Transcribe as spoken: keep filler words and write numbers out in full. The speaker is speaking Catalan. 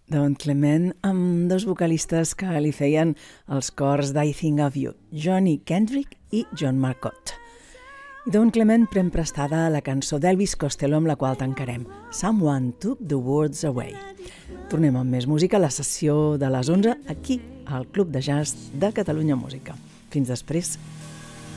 Don Clement amb dos vocalistes que li feien els cors d'I Think of You, Johnny Kendrick i John Marcotte. I Don Clement pren prestada la cançó d'Elvis Costello amb la qual tancarem, Someone Took the Words Away. Tornem amb més música a la sessió de les onze aquí al Club de Jazz de Catalunya Música. Fins després.